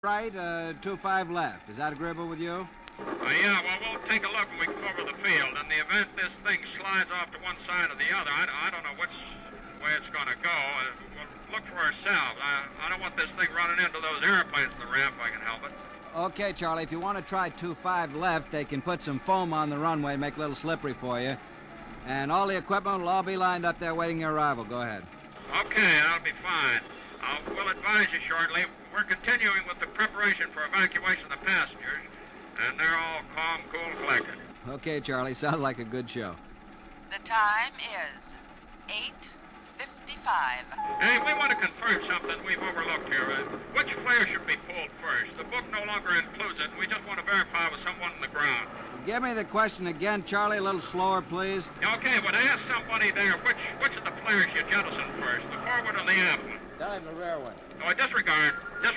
right, 2-5 left. Is that agreeable with you? Yeah, well, we'll take a look when we come over the field. In the event this thing slides off to one side or the other, I don't know which way it's going to go. We'll look for ourselves. I don't want this thing running into those airplanes in the ramp if I can help it. Okay, Charlie, if you want to try 2-5 left, they can put some foam on the runway and make it a little slippery for you. And all the equipment will all be lined up there waiting your arrival. Go ahead. Okay, that'll be fine. We'll advise you shortly. We're continuing with the preparation for evacuation of the passengers, and they're all calm, cool, collected. Okay, Charlie, sounds like a good show. The time is 8:55. Hey, we want to confirm something we've overlooked here. Which flare should be pulled first? The book no longer includes it. We just want to verify with someone on the ground. Give me the question again, Charlie, a little slower, please. Okay, but ask somebody there which of the flares you jettison first, the forward or the aft one? Tell him the rear one. Oh, disregard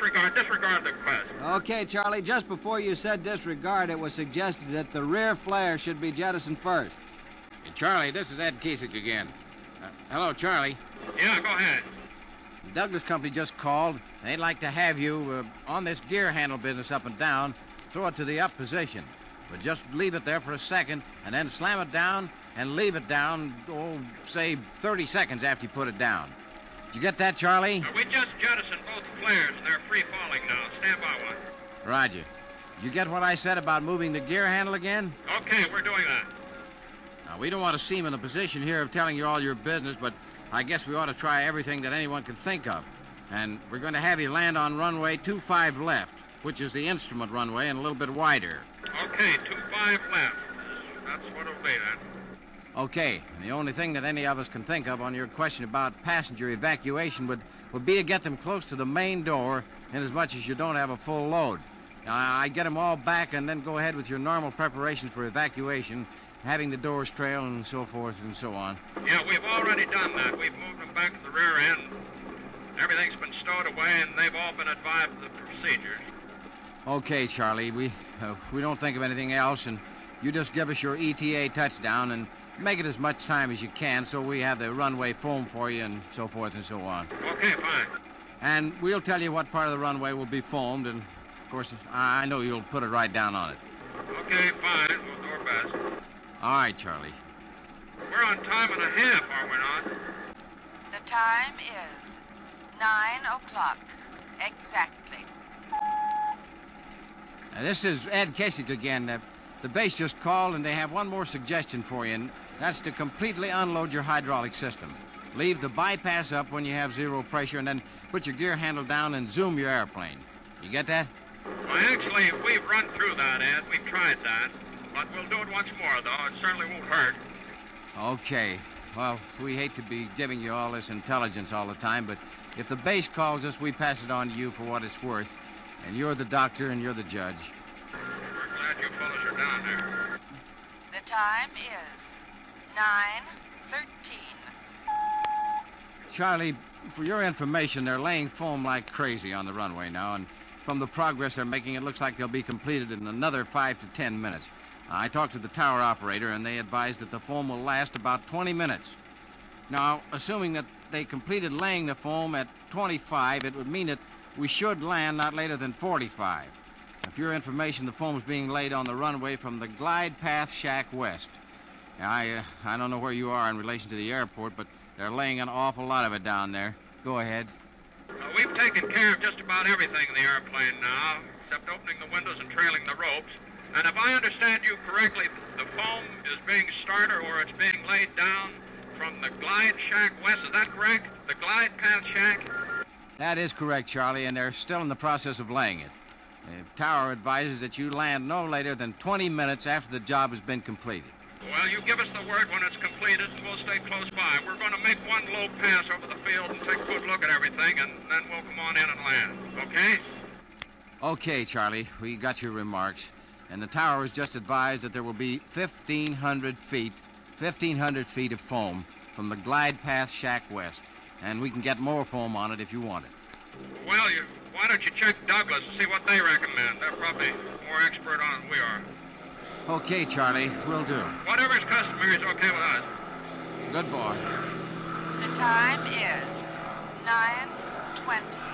the request. Okay, Charlie, just before you said disregard, it was suggested that the rear flare should be jettisoned first. Hey, Charlie, this is Ed Keswick again. Hello, Charlie. Yeah, go ahead. The Douglas Company just called. They'd like to have you on this gear handle business up and down. Throw it to the up position. But just leave it there for a second, and then slam it down and leave it down, say 30 seconds after you put it down. Did you get that, Charlie? We just jettisoned both flares. They're free falling now. Stand by one. Roger. Did you get what I said about moving the gear handle again? Okay, we're doing that. Now, we don't want to seem in the position here of telling you all your business, but I guess we ought to try everything that anyone can think of. And we're going to have you land on runway 25 left, which is the instrument runway and a little bit wider. Okay, 25 left. That's what it'll be then. Okay, the only thing that any of us can think of on your question about passenger evacuation would be to get them close to the main door, in as much as you don't have a full load. I get them all back and then go ahead with your normal preparations for evacuation, having the doors trail and so forth and so on. Yeah, we've already done that. We've moved them back to the rear end. Everything's been stowed away, and they've all been advised of the procedures. Okay, Charlie, we don't think of anything else, and you just give us your ETA touchdown and make it as much time as you can so we have the runway foam for you and so forth and so on. Okay, fine. And we'll tell you what part of the runway will be foamed, and, of course, I know you'll put it right down on it. Okay, fine. We'll do our best. All right, Charlie. We're on time and a half, are we not? The time is 9 o'clock. Exactly. This is Ed Keswick again. The base just called, and they have one more suggestion for you, and that's to completely unload your hydraulic system. Leave the bypass up when you have zero pressure, and then put your gear handle down and zoom your airplane. You get that? Well, actually, we've run through that, Ed. We've tried that. But we'll do it once more, though. It certainly won't hurt. Okay. Well, we hate to be giving you all this intelligence all the time, but if the base calls us, we pass it on to you for what it's worth. And you're the doctor and you're the judge. We're glad you fellas are down there. The time is 9:13. Charlie, for your information, they're laying foam like crazy on the runway now, and from the progress they're making, it looks like they'll be completed in another 5 to 10 minutes. I talked to the tower operator, and they advised that the foam will last about 20 minutes. Now, assuming that they completed laying the foam at 25, it would mean that we should land not later than 45. For your information, the foam is being laid on the runway from the Glide Path Shack West. Now, I don't know where you are in relation to the airport, but they're laying an awful lot of it down there. Go ahead. We've taken care of just about everything in the airplane now, except opening the windows and trailing the ropes. And if I understand you correctly, the foam is being started or it's being laid down from the Glide Shack West. Is that correct? The Glide Path Shack? That is correct, Charlie, and they're still in the process of laying it. The tower advises that you land no later than 20 minutes after the job has been completed. Well, you give us the word when it's completed, and we'll stay close by. We're going to make one low pass over the field and take a good look at everything, and then we'll come on in and land. Okay? Okay, Charlie, we got your remarks. And the tower has just advised that there will be 1,500 feet of foam from the Glide Path Shack West. And we can get more foam on it if you want it. Well, why don't you check Douglas and see what they recommend? They're probably more expert on it than we are. Okay, Charlie, we'll do. Whatever's customary is okay with us. Good boy. The time is 9:20.